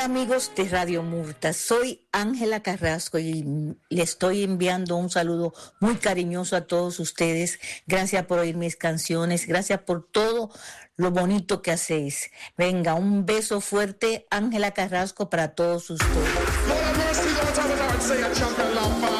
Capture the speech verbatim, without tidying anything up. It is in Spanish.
Hola amigos de Radio Murta, soy Ángela Carrasco y le estoy enviando un saludo muy cariñoso a todos ustedes. Gracias por oír mis canciones, gracias por todo lo bonito que hacéis. Venga, un beso fuerte, Ángela Carrasco, para todos ustedes.